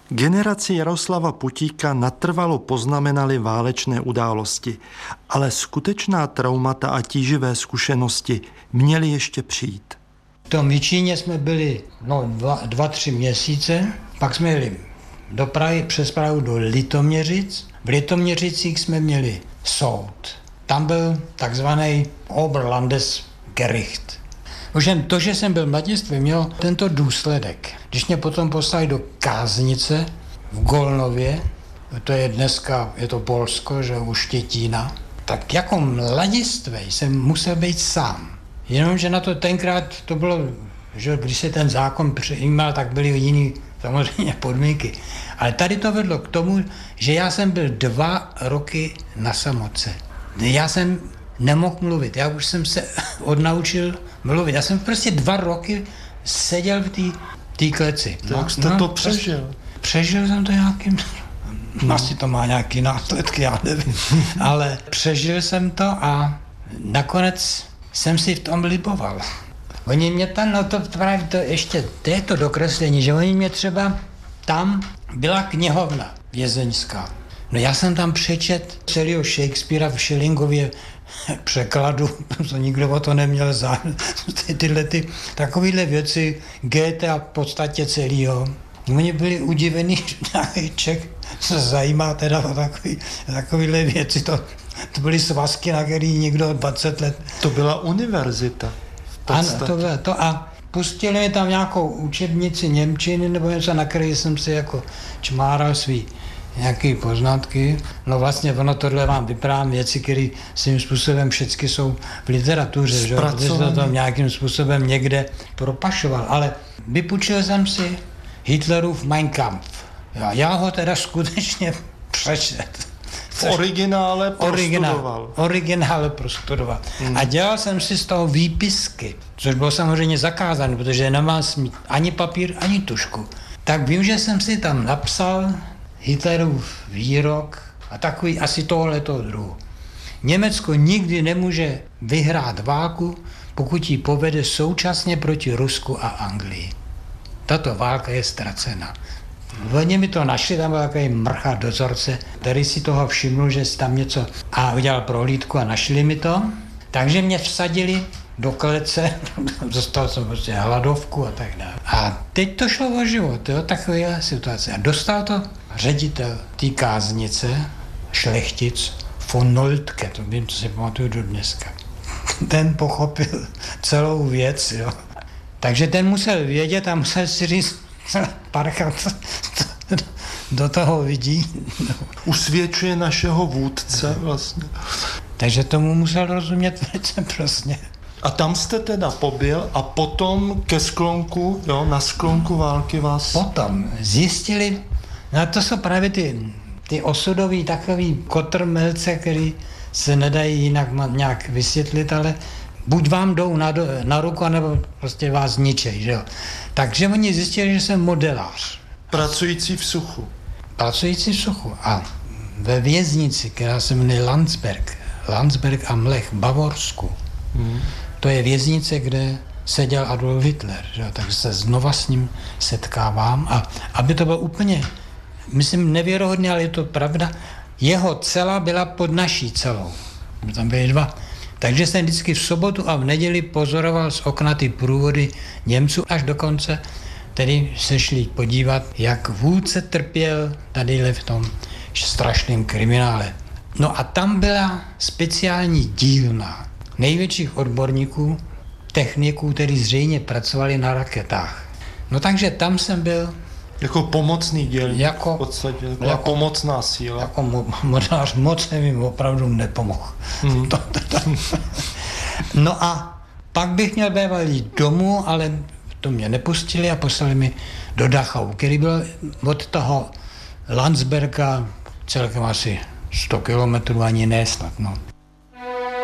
Generaci Jaroslava Putíka natrvalo poznamenaly válečné události, ale skutečná traumata a tíživé zkušenosti měly ještě přijít. V tom Jičíně jsme byli 2-3 měsíce, pak jsme jeli do Prahy přes Prahu do Litoměřic. V Litoměřicích jsme měli soud. Tam byl takzvaný Oberlandesgericht. Ovšem to, že jsem byl mladistvý, mělo tento důsledek. Když mě potom poslali do káznice v Golnově, to je dneska, je to Polsko, že u Štětína, tak jako mladistvý jsem musel být sám. Jenomže na to tenkrát to bylo, že když se ten zákon přijímal, tak byly jiný samozřejmě podmínky. Ale tady to vedlo k tomu, že já jsem byl 2 roky na samotce. Já jsem nemohl mluvit, já už jsem se odnaučil mluvit. Já jsem prostě 2 roky seděl v té kleci. Jak jste to přežil? Přežil jsem to nějakým... Asi to má nějaký následky, já nevím. Ale přežil jsem to a nakonec jsem si v tom liboval. Oni mě tam, to právě to ještě, to je to dokreslení, že oni mě třeba, tam byla knihovna vězeňská. No já jsem tam přečet celého Shakespearea v Schillingově překladu, protože nikdo o to neměl zájem. Tyhle takovéhle věci, Goethe a v podstatě celýho. Oni byli udivení, že nějaký Čech se zajímá teda o takovéhle věci. To byly svazky, na který někdo 20 let... To byla univerzita. Ano, to bylo to a pustili mi tam nějakou učebnici němčiny nebo něco, na který jsem si jako čmáral svý nějaké poznatky. No vlastně ono tohle vám vyprávám věci, které svým způsobem všechny jsou v literatuře, že to tam nějakým způsobem někde propašoval. Ale vypůjčil jsem si Hitlerův Mein Kampf. Já ho teda skutečně přečet. V originále prostudoval. Originále prostudoval. A dělal jsem si z toho výpisky, což bylo samozřejmě zakázané, protože nemám smít ani papír, ani tužku. Tak vím, že jsem si tam napsal Hitlerův výrok a takový asi tohleto druhu. Německo nikdy nemůže vyhrát válku, pokud ji povede současně proti Rusku a Anglii. Tato válka je ztracena. Oni mi to našli, tam byl takový mrcha dozorce, který si toho všiml, že si tam něco a udělal prohlídku a našli mi to. Takže mě vsadili do klece, dostal jsem prostě hladovku a tak dále. A teď to šlo o život, jo, taková situace. A dostal to ředitel té káznice, šlechtic, von Noltke, to vím, co si pamatuju do dneska. Ten pochopil celou věc, jo. Takže ten musel vědět a musel si říct, Parcha do toho vidí. Usvědčuje našeho vůdce vlastně. Takže tomu musel rozumět velice prostě. A tam jste teda pobyl a potom ke sklonku, jo, na sklonku války vás... Potom zjistili, no to jsou právě ty osudový takový kotrmelce, který se nedají jinak nějak vysvětlit, ale buď vám jdou na ruku, nebo prostě vás zničej, že jo. Takže oni zjistili, že jsem modelář. Pracující v suchu. Pracující v suchu. A ve věznici, která se jmenuje Landsberg am Lech, v Bavorsku, to je věznice, kde seděl Adolf Hitler, že jo. Takže se znova s ním setkávám. A aby to bylo úplně, myslím, nevěrohodné, ale je to pravda, jeho cela byla pod naší celou. Tam byly 2. Takže jsem vždycky v sobotu a v neděli pozoroval z okna ty průvody Němců až do konce. Tedy se šli podívat, jak vůdce trpěl tadyhle v tom strašném kriminále. No a tam byla speciální dílna největších odborníků, techniků, kteří zřejmě pracovali na raketách. No takže tam jsem byl... Jako pomocný dělník, jako, v podstatě, jako pomocná síla. Jako modelář moc nevím, opravdu nepomohl. No a pak bych měl býval jít domů, ale to mě nepustili a poslali mi do Dachau, který byl od toho Landsberga celkem asi 100 kilometrů, ani ne snad. No.